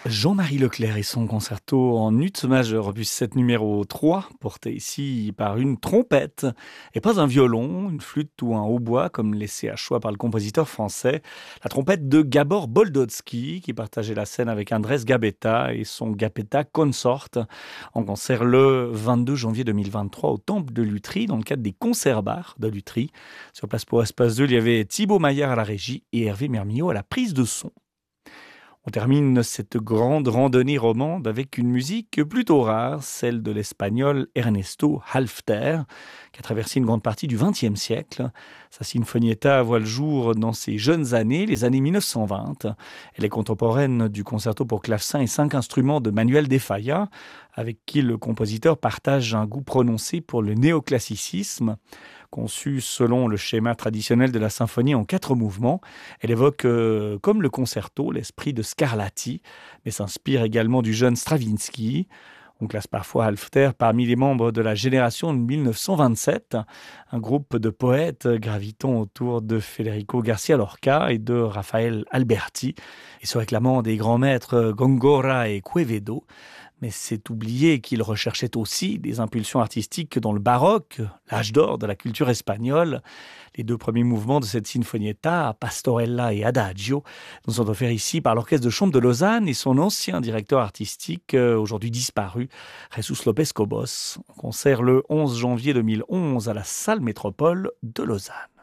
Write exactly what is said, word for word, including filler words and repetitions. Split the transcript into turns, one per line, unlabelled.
Jean-Marie Leclerc et son concerto en ut majeur, opus sept numéro trois, porté ici par une trompette, et pas un violon, une flûte ou un hautbois, comme laissé à choix par le compositeur français. La trompette de Gabor Boldotsky, qui partageait la scène avec Andrés Gabetta et son Gabetta Consort, en concert le vingt-deux janvier deux mille vingt-trois au Temple de Lutry, dans le cadre des concerts bars de Lutry. Sur place pour Espace deux, il y avait Thibaut Maillard à la régie et Hervé Mermillot à la prise de son. On termine cette grande randonnée romande avec une musique plutôt rare, celle de l'espagnol Ernesto Halffter, qui a traversé une grande partie du vingtième siècle. Sa Sinfonietta voit le jour dans ses jeunes années, les années mille neuf cent vingt. Elle est contemporaine du concerto pour clavecin et cinq instruments de Manuel de Falla, avec qui le compositeur partage un goût prononcé pour le néoclassicisme. Conçue selon le schéma traditionnel de la symphonie en quatre mouvements, elle évoque, euh, comme le concerto, l'esprit de Scarlatti, mais s'inspire également du jeune Stravinsky. On classe parfois Halffter parmi les membres de la génération de mille neuf cent vingt-sept, un groupe de poètes gravitant autour de Federico Garcia Lorca et de Rafael Alberti, et se réclamant des grands maîtres Góngora et Quevedo. Mais c'est oublier qu'il recherchait aussi des impulsions artistiques dans le baroque, l'âge d'or de la culture espagnole. Les deux premiers mouvements de cette sinfonietta, Pastorella et Adagio, nous sont offerts ici par l'Orchestre de chambre de Lausanne et son ancien directeur artistique, aujourd'hui disparu, Jesus López Cobos. Concert le onze janvier deux mille onze à la Salle Métropole de Lausanne.